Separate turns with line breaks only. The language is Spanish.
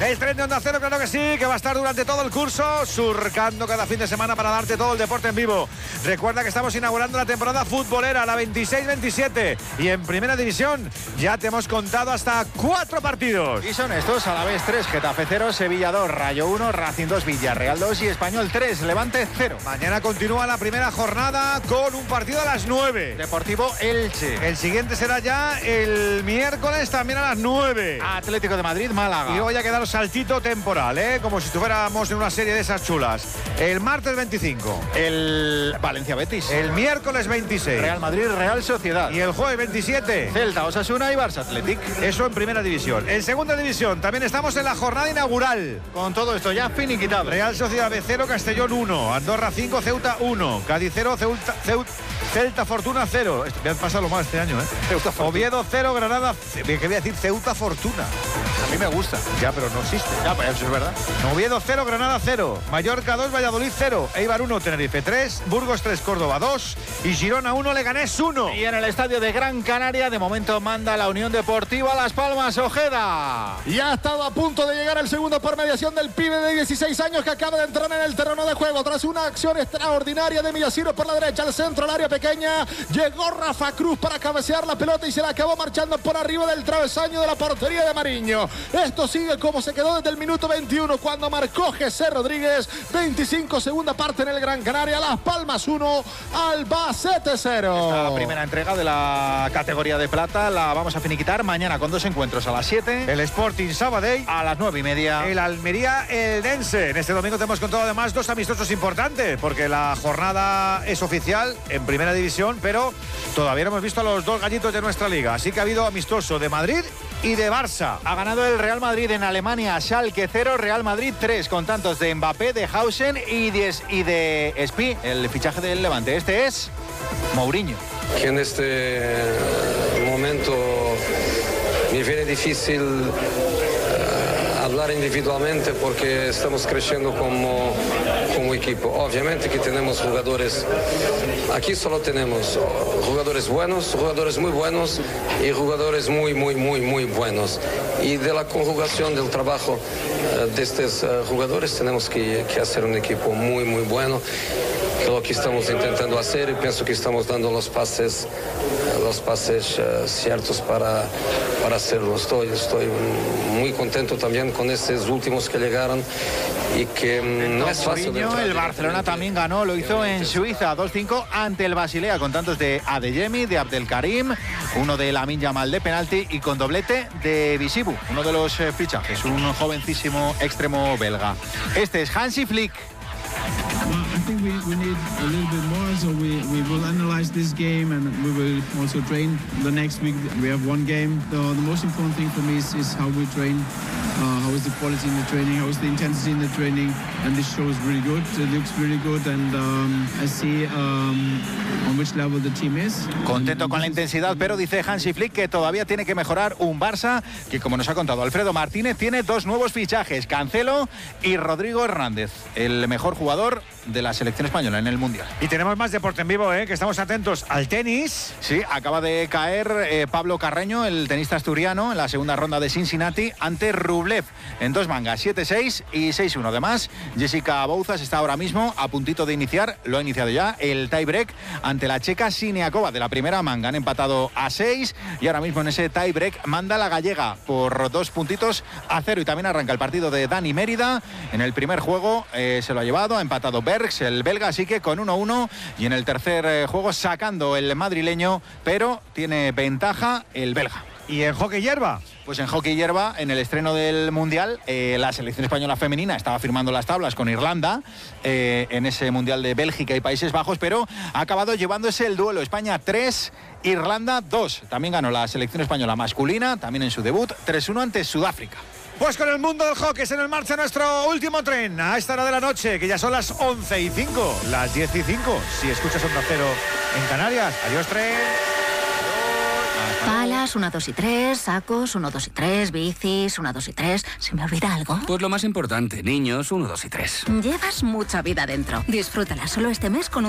El tren de Onda Cero, claro que sí, que va a estar durante todo el curso, surcando cada fin de semana para darte todo el deporte en vivo. Recuerda que estamos inaugurando la temporada futbolera, la 26-27. Y en Primera División ya te hemos contado hasta 4 partidos.
Y son estos: Alavés 3, Getafe 0, Sevilla 2, Rayo 1, Racing 2, Villarreal 2 y Español 3, Levante 0.
Mañana continúa la primera jornada con un partido a las 9.
Deportivo Elche.
El siguiente será ya el miércoles también a las 9.
Atlético de Madrid, Málaga.
Y luego ya queda el saltito temporal, como si estuviéramos en una serie de esas chulas. El martes 25.
El Valencia Betis.
El miércoles 26.
Real Madrid, Real Sociedad.
Y el jueves 27.
Celta, Osasuna y Barça Athletic.
Eso en Primera División. En Segunda División también estamos en la jornada inaugural.
Con todo esto ya finiquitado.
Real Sociedad B 0, Castellón 1, Andorra 5, Ceuta 1, Cádiz 0, Celta Fortuna 0. Me han pasado lo más este año, Oviedo 0, Granada. ¿Qué voy a decir? Ceuta Fortuna.
A mí me gusta.
Ya, pero no existe.
Ya, pues eso es verdad.
Oviedo 0, Granada 0, Mallorca 2, Valladolid 0, Eibar 1, Tenerife 3, Burgos 3, Córdoba 2 y Girona 1, Leganés 1.
Y en el estadio de Gran Canaria de momento manda la Unión Deportiva Las Palmas. Ojeda.
Ya ha estado a punto de llegar el segundo por mediación del pibe de 16 años que acaba de entrar en el terreno de juego tras una acción extraordinaria de Millaciro por la derecha al centro, al área pequeña. Llegó Rafa Cruz para cabecear la pelota y se la acabó marchando por arriba del travesaño de la portería de Mariño. Esto sigue como se quedó desde el minuto 21 cuando marcó José Rodríguez. 25, segunda parte en el Gran Canaria. Las Palmas 1, Albacete 0.
Esta primera entrega de la categoría de plata la vamos a finiquitar mañana con 2 encuentros a las 7.
El Sporting Sabadell
a las 9:30.
El Almería Eldense. En este domingo te hemos contado además 2 amistosos importantes porque la jornada es oficial en Primera División, pero todavía no hemos visto a los 2 gallitos de nuestra liga. Así que ha habido amistoso de Madrid y de Barça.
Ha ganado el Real Madrid en Alemania, Schalke 0, Real Madrid 3, con tantos de Mbappé, de Hausen y de Espí, el fichaje del Levante. Este es Mourinho.
Que en este momento me viene difícil hablar individualmente porque estamos creciendo como equipo. Obviamente que tenemos jugadores, aquí solo tenemos jugadores buenos, jugadores muy buenos y jugadores muy buenos. Y de la conjugación del trabajo de estos jugadores tenemos que hacer un equipo muy bueno. Que lo que estamos intentando hacer y pienso que estamos dando los pases ciertos para hacerlo. Estoy muy contento también con estos últimos que llegaron y que no es fácil.
El Barcelona también ganó, lo hizo en Suiza 2-5 ante el Basilea con tantos de Adeyemi, de Abdelkarim, uno de Lamine Yamal de penalti y con doblete de Visibu, uno de los fichajes, un jovencísimo extremo belga. Este es Hansi Flick.
I think we need a little bit more, so we will analyze this game and we will also train the next week. We have one game. The most important thing for me is how we train, how is the quality in the training, how is the intensity in the training, and this show is really good. It looks really good, and I see on which level the team is.
Contento con la intensidad, pero dice Hansi Flick que todavía tiene que mejorar un Barça que, como nos ha contado Alfredo Martínez, tiene 2 nuevos fichajes, Cancelo y Rodrigo Hernández, el mejor jugador de la selección española en el Mundial.
Y tenemos más deporte en vivo, que estamos atentos al tenis.
Sí, acaba de caer Pablo Carreño, el tenista asturiano, en la segunda ronda de Cincinnati ante Rublev en 2 mangas, 7-6 y 6-1. Además, Jessica Bouzas está ahora mismo a puntito de iniciar, lo ha iniciado ya, el tiebreak ante la checa Siniakova de la primera manga. Han empatado a 6 y ahora mismo en ese tiebreak manda la gallega por 2-0. Y también arranca el partido de Dani Mérida. En el primer juego se lo ha llevado, ha empatado Bergs, el belga, así que con 1-1. Y en el tercer juego sacando el madrileño, pero tiene ventaja el belga.
¿Y en hockey hierba?
Pues en hockey hierba, en el estreno del Mundial, la selección española femenina estaba firmando las tablas con Irlanda en ese Mundial de Bélgica y Países Bajos, pero ha acabado llevándose el duelo. España 3, Irlanda 2. También ganó la selección española masculina, también en su debut, 3-1 ante Sudáfrica.
Pues con el mundo del hockey en marcha nuestro último tren a esta hora de la noche, que ya son las 11:05, las 10:05. Si escuchas Onda Cero en Canarias. Adiós, tren.
Palas, 1, 2 y 3, sacos, 1, 2 y 3, bicis, 1, 2 y 3. ¿Se me olvida algo?
Pues lo más importante, niños, 1, 2 y 3.
Llevas mucha vida dentro. Disfrútala solo este mes con